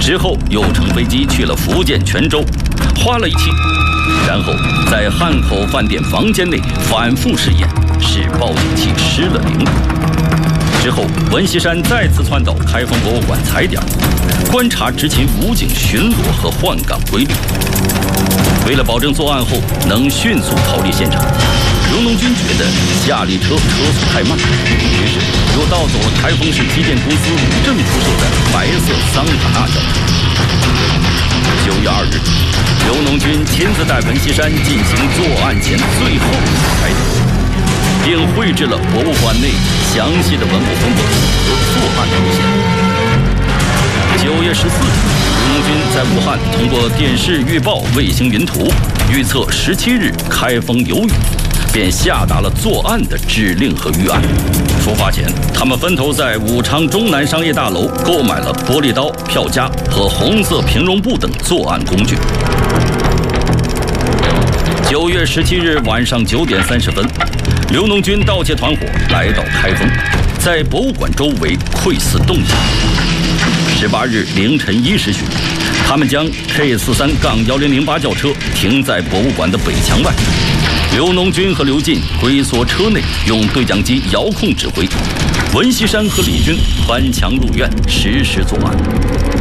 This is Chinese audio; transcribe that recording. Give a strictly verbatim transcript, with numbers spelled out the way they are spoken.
之后又乘飞机去了福建泉州，花了一期，然后在汉口饭店房间内反复试验，使报警器失了灵。之后，文锡山再次窜到开封博物馆踩点，观察执勤武警巡逻和换岗规律。为了保证作案后能迅速逃离现场，刘农军觉得夏利车车速太慢，于是又盗走了开封市机电公司正出售的白色桑塔纳轿车。九月二日，刘农军亲自带文锡山进行作案前最后一次踩点，并绘制了博物馆内详细的文物风格和作案路线。九月十四日，刘农军在武汉通过电视预报、卫星云图预测十七日开封有雨，便下达了作案的指令和预案。出发前，他们分头在武昌中南商业大楼购买了玻璃刀、票夹和红色平绒布等作案工具。九月十七日晚上九点三十分，刘农军盗窃团伙来到开封，在博物馆周围窥伺动静。十八日凌晨一时许，他们将 K 四三杠一零零八轿车停在博物馆的北墙外。刘农军和刘进龟缩车内，用对讲机遥控指挥。文锡山和李军翻墙入院，实施作案。